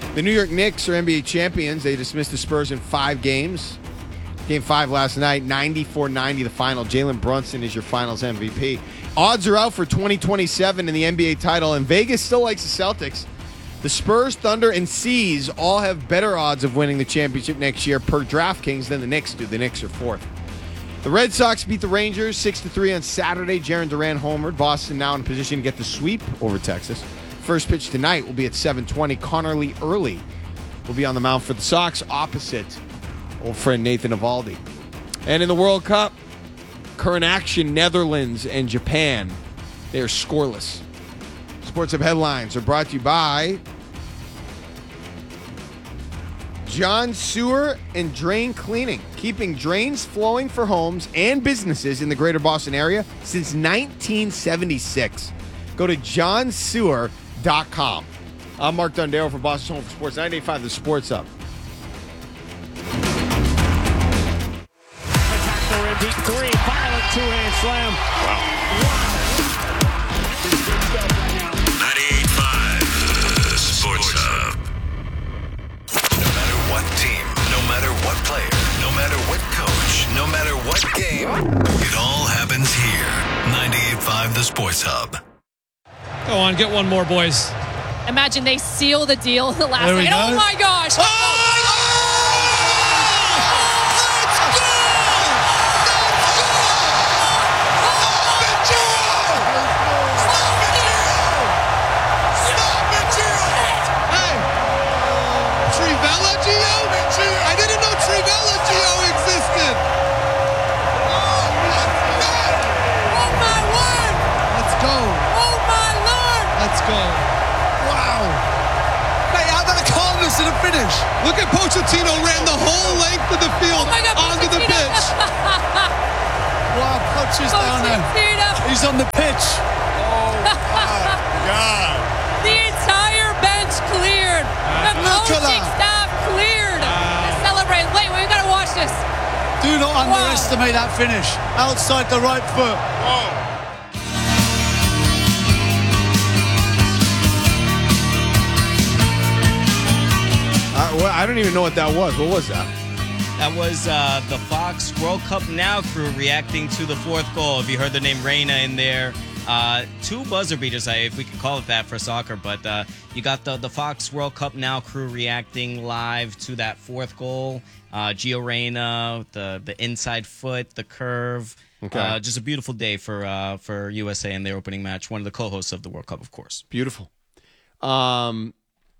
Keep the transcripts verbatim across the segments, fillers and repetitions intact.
The New York Knicks are N B A champions. They dismissed the Spurs in five games. Game five last night, ninety-four ninety the final. Jalen Brunson is your finals M V P. Odds are out for twenty twenty-seven in the N B A title, and Vegas still likes the Celtics. The Spurs, Thunder, and C's all have better odds of winning the championship next year per DraftKings than the Knicks do. The Knicks are fourth. The Red Sox beat the Rangers six to three on Saturday. Jarren Duran homered. Boston now in position to get the sweep over Texas. First pitch tonight will be at seven twenty. Connor Lee Early will be on the mound for the Sox opposite old friend Nathan Eovaldi. And in the World Cup, current action, Netherlands and Japan. They are scoreless. Sports Hub headlines are brought to you by John Sewer and Drain Cleaning, keeping drains flowing for homes and businesses in the greater Boston area since nineteen seventy-six. Go to john sewer dot com. I'm Mark Dondero from Boston Home for Sports. nine eighty-five The Sports Hub. Attack the deep three, violent two-hand slam. Wow. ninety-eight point five The Sports Hub. No matter what team, no matter what player, no matter what coach, no matter what game, it all happens here. ninety-eight point five The Sports Hub. Go on, get one more, boys. Imagine they seal the deal in the last There we second. go. Oh my gosh. Oh! Let's go! Let's go! Stop it, Gio! Stop it, Gio! Hey! Trivella, Gio? I didn't know Trivella, Gio existed. Oh, my word. let's go. Oh my lord. Let's go. Wow. Mate, how about the calmness to the finish? Look at Pochettino ran the whole length of the field Oh my God, onto the Pochettino. pitch. Wow, Poch is down there. Pochettino. He's on the pitch. God. The entire bench cleared. The Look at coaching that. staff cleared. To celebrate. Wait, we gotta watch this. Do not underestimate that finish. Outside the right foot. Uh, well, I don't even know what that was. What was that? That was uh, the Fox World Cup Now crew reacting to the fourth goal. If you heard the name Reina in there, uh, two buzzer beaters, if we could call it that for soccer. But uh, you got the, the Fox World Cup Now crew reacting live to that fourth goal. Uh, Gio Reyna, the the inside foot, the curve. Okay. Uh, just a beautiful day for uh, for U S A in their opening match. One of the co-hosts of the World Cup, of course. Beautiful. Um,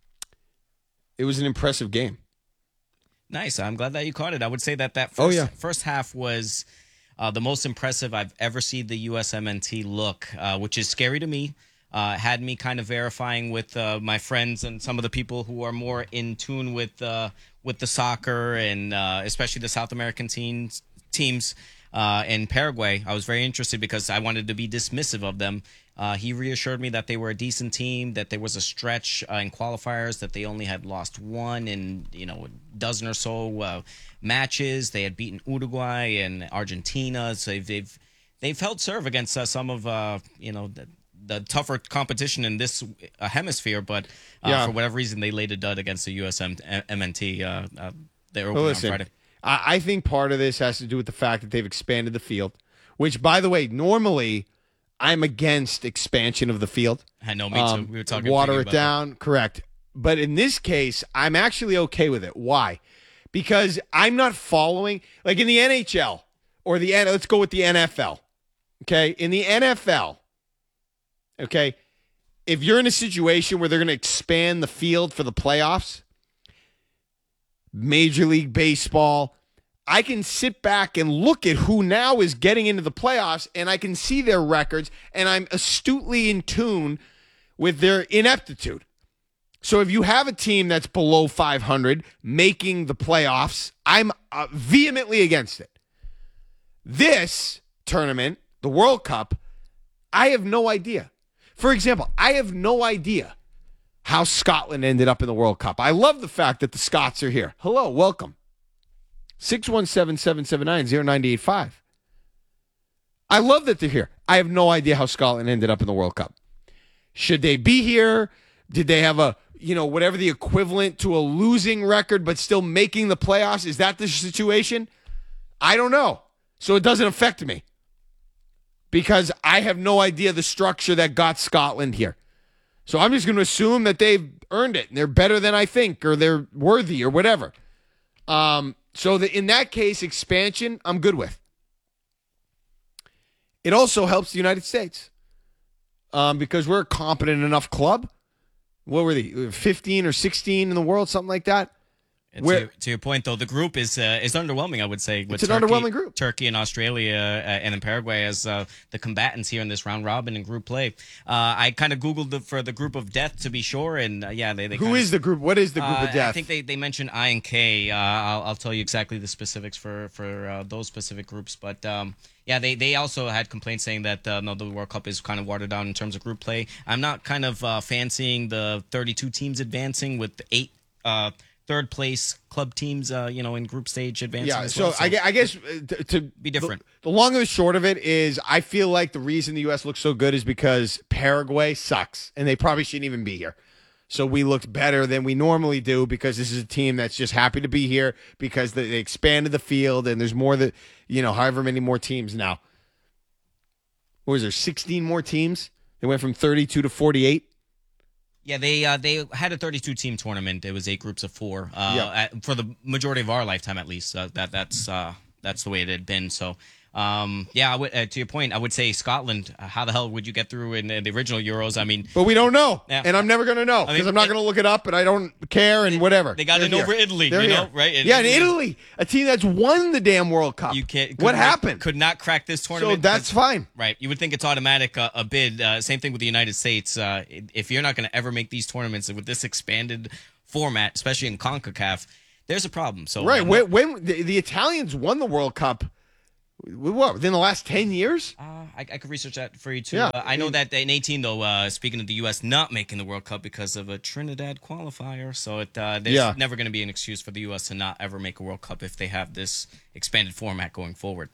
it was an impressive game. Nice. I'm glad that you caught it. I would say that that first, Oh, yeah. first half was uh, the most impressive I've ever seen the U S M N T look, uh, which is scary to me. Uh, had me kind of verifying with uh, my friends and some of the people who are more in tune with uh, with the soccer and uh, especially the South American teams teams uh, in Paraguay. I was very interested because I wanted to be dismissive of them. Uh, he reassured me that they were a decent team, that there was a stretch uh, in qualifiers, that they only had lost one in you know a dozen or so uh, matches. They had beaten Uruguay and Argentina, so they've they've, they've held serve against uh, some of uh, you know the, the tougher competition in this uh, hemisphere. But uh, Yeah. for whatever reason, they laid a dud against the U S M N T. Uh, uh, they were Well, opening on listen, Friday. I, I think part of this has to do with the fact that they've expanded the field, which, by the way, normally I'm against expansion of the field. I know, me too. Um, we were talking water preview it about down, correct. But in this case, I'm actually okay with it. Why? Because I'm not following, like in the N H L or the N. Let's go with the N F L. Okay, in the N F L, okay, if you're in a situation where they're going to expand the field for the playoffs, Major League Baseball, I can sit back and look at who now is getting into the playoffs, and I can see their records, and I'm astutely in tune with their ineptitude. So if you have a team that's below five hundred making the playoffs, I'm uh, vehemently against it. This tournament, the World Cup, I have no idea. For example, I have no idea how Scotland ended up in the World Cup. I love the fact that the Scots are here. Hello, welcome. six one seven, seven seven nine, zero nine eight five. I love that they're here. I have no idea how Scotland ended up in the World Cup. Should they be here? Did they have a you know, whatever the equivalent to a losing record, but still making the playoffs? Is that the situation? I don't know. So it doesn't affect me because I have no idea the structure that got Scotland here. So I'm just going to assume that they've earned it and they're better than I think, or they're worthy, or whatever. Um, so the, in that case, expansion, I'm good with. It also helps the United States um, because we're a competent enough club. What were they, fifteen or sixteen in the world, something like that? To, Where, your, to your point, though, the group is uh, is underwhelming, I would say. With it's an Turkey, underwhelming group. Turkey and Australia uh, and then Paraguay as uh, the combatants here in this round robin and group play. Uh, I kind of Googled the, for the group of death to be sure, and uh, yeah, they, they Who kinda, is the group? What is the group uh, of death? I think they, they mentioned I and K. Uh, I'll, I'll tell you exactly the specifics for, for uh, those specific groups. But um, yeah, they, they also had complaints saying that uh, no, the World Cup is kind of watered down in terms of group play. I'm not kind of uh, fancying the thirty-two teams advancing with eight uh, third place club teams, uh, you know, in group stage advancing. Yeah, as so, well. so I, gue- I guess uh, to, to be different. The, the long and the short of it is, I feel like the reason the U S looks so good is because Paraguay sucks, and they probably shouldn't even be here. So we looked better than we normally do because this is a team that's just happy to be here because they, they expanded the field, and there's more that, you know, however many more teams now. What was there, sixteen more teams? They went from thirty-two to forty-eight. Yeah, they uh, they had a thirty-two team tournament. It was eight groups of four uh, Yeah. at, for the majority of our lifetime, at least. Uh, that that's uh, that's the way it had been. So, um, yeah, I would, uh, to your point, I would say Scotland. Uh, how the hell would you get through in, in the original Euros? I mean, But we don't know, Yeah. and I'm never going to know because I mean, I'm not it- going to look it up, and I don't care, and whatever. they got They're in here. over Italy, They're you here. know, right? And yeah, in Italy- Italy, a team that's won the damn World Cup. you can't. What could- happened? Could not crack this So tournament. that's fine. Right. You would think it's automatic uh, a bid. Uh, same thing with the United States. Uh, if you're not going to ever make these tournaments with this expanded format, especially in CONCACAF, there's a problem. So Right. um, When, when the, the Italians won the World Cup, what, within the last ten years? Uh, I, I could research that for you too. Yeah, uh, I know I mean- that in eighteen though, uh, speaking of the U S not making the World Cup because of a Trinidad qualifier, so it uh, there's Yeah. never going to be an excuse for the U S to not ever make a World Cup if they have this expanded format going forward.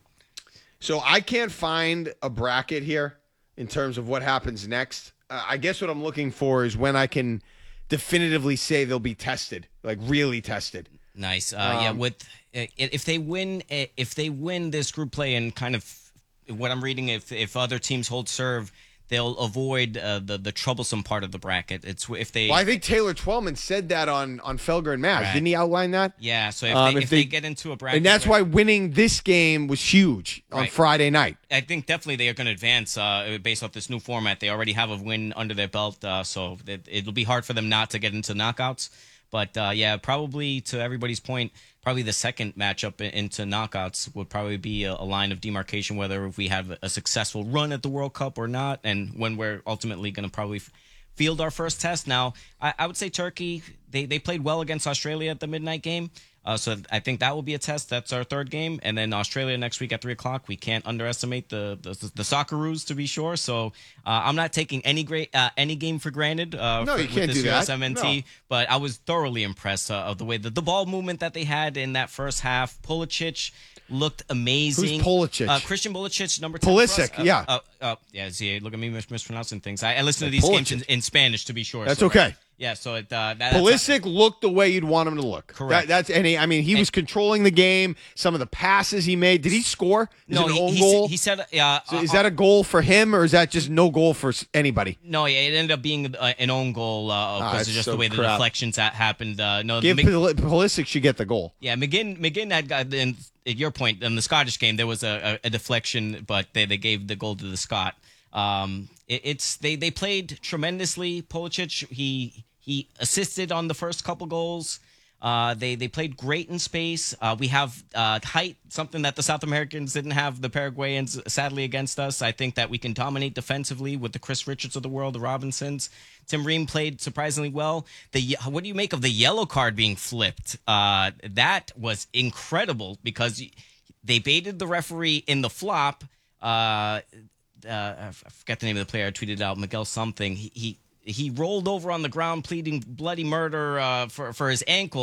So I can't find a bracket here in terms of what happens next. Uh, I guess what I'm looking for is when I can definitively say they'll be tested, like really tested. Nice. Uh, yeah, Um, with uh, if they win, uh, if they win this group play and kind of what I'm reading, if if other teams hold serve, they'll avoid uh, the the troublesome part of the bracket. It's if they. Well, I think Taylor Twellman said that on, on Felger and Mash. Right. Didn't he outline that? yeah. So if, Um, they, if if they, they- get into a bracket, And that's where- why winning this game was huge on Right. Friday night. I think definitely they are going to advance uh, based off this new format. They already have a win under their belt, uh, so it, it'll be hard for them not to get into knockouts. But uh, yeah, probably to everybody's point, probably the second matchup in- into knockouts would probably be a, a line of demarcation, whether if we have a successful run at the World Cup or not, and when we're ultimately going to probably f- field our first test. Now, I, I would say Turkey, they, they played well against Australia at the midnight game. Uh, so I think that will be a test. That's our third game, and then Australia next week at three o'clock. We can't underestimate the the, the Socceroos, to be sure. So uh, I'm not taking any great uh, any game for granted. Uh, No, for, you can't with this do U S that. M N T, No. but I was thoroughly impressed uh, of the way that the ball movement that they had in that first half. Pulisic looked amazing. Who's Pulisic? Uh, Christian Pulisic, number ten. for us. Pulisic, Uh, yeah. Uh, uh, yeah, see, look at me mis- mispronouncing things. I, I listen to these games in, Pulisic. in Spanish, to be sure. That's so- okay. Yeah, so it uh, that, that's Pulisic looked the way you'd want him to look. Correct. That, that's and he, I mean, he was controlling the game. Some of the passes he made. Did he score? Is no, it an he, own he, goal? he said, uh, So is uh, that a goal for him, or is that just no goal for s- anybody? No, yeah, it ended up being uh, an own goal uh, because that's of just so the way the crap. deflections ha- happened. Uh, no, Give Mc- Pul- Pulisic should get the goal. yeah, McGinn, McGinn had got in, at your point in the Scottish game. There was a, a, a deflection, but they, they gave the goal to the Scot. Um, it, it's they they played tremendously. Pulisic, he he assisted on the first couple goals. Uh, they they played great in space. Uh, we have uh, height, something that the South Americans didn't have. The Paraguayans, sadly, against us. I think that we can dominate defensively with the Chris Richards of the world, the Robinsons. Tim Ream played surprisingly well. The what do you make of the yellow card being flipped? Uh, that was incredible because they baited the referee in the flop. Uh, uh, I forget the name of the player. I tweeted out Miguel something. He. he he rolled over on the ground pleading bloody murder uh, for, for his ankle,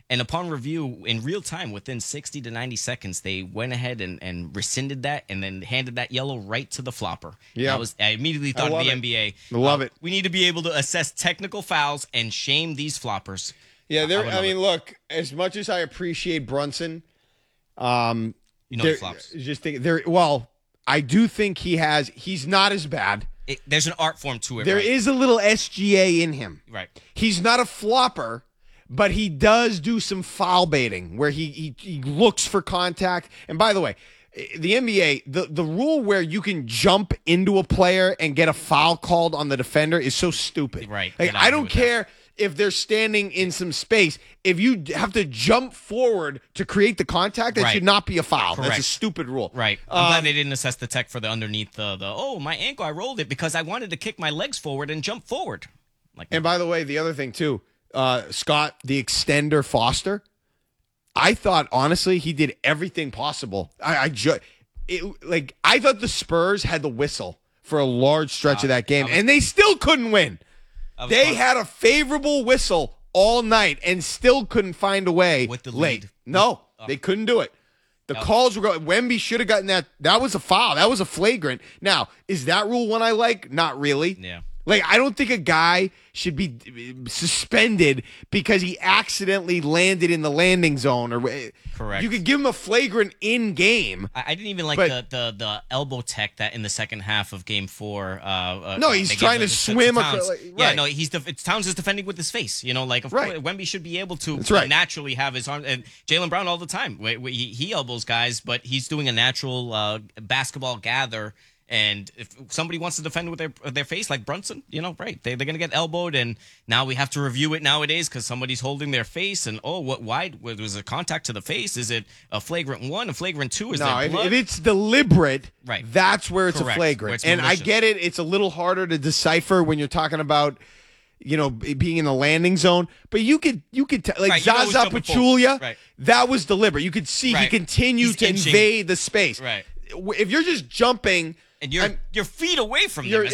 And upon review, in real time, within sixty to ninety seconds, they went ahead and, and rescinded that and then handed that yellow right to the flopper. Yeah. That was, I immediately thought of love the it. N B A. I love Uh, it. We need to be able to assess technical fouls and shame these floppers. Yeah, there. would I, love mean, it. look. As much as I appreciate Brunson, um, You know there- he flops. just think there. Well, I do think he has. He's not as bad. It, there's an art form to it. There right? is a little S G A in him. Right. He's not a flopper, but he does do some foul baiting where he, he he looks for contact. And by the way, the N B A, the, the rule where you can jump into a player and get a foul called on the defender is so stupid. Right. Like, Get out I of don't here with care if they're standing in some space. If you have to jump forward to create the contact, that Right. should not be a foul. That's a Correct. stupid rule. Right. I'm glad Um, they didn't assess the tech for the underneath the, the, oh, my ankle, I rolled it because I wanted to kick my legs forward and jump forward. Like, And by the way, the other thing too, uh, Scott, the extender Foster, I thought honestly he did everything possible. I, I ju- it, like I thought the Spurs had the whistle for a large stretch of that game, I was- and they still couldn't win. I was They close. had a favorable whistle all night and still couldn't find a way With the late. lead. No, they couldn't do it. The calls were going. Wemby should have gotten that. That was a foul. That was a flagrant. Now, is that rule one I like? Not really. Yeah. Like, I don't think a guy should be uh, suspended because he accidentally landed in the landing zone. Or Correct. You could give him a flagrant in game. I, I didn't even like But- the, the the elbow tech that in the second half of Game Four. Uh, uh, No, he's they gave trying the- to the- swim Towns. across- like, Yeah, right. no, he's def- it's Towns is defending with his face. You know, like of Right. course, Wemby should be able to That's right. naturally have his arm. And Jaylen Brown all the time, wh- wh- he, he elbows guys, but he's doing a natural uh, basketball gather. And if somebody wants to defend with their their face, like Brunson, you know, right? They, they're going to get elbowed, and now we have to review it nowadays because somebody's holding their face. And oh, what? Why was a contact to the face? Is it a flagrant one, a flagrant two? Is No, there if, blood? if it's deliberate, Right. that's where it's Correct, a where flagrant. it's And I malicious. get it. It's a little harder to decipher when you're talking about, you know, b- being in the landing zone. But you could, you could, t- like Right, you know he's Zaza jumping forward. Pachulia, Right. that was deliberate. You could see he Right. continued He's to inching. invade the space. Right. If you're just jumping, and you're I'm- you're feet away from You're- them.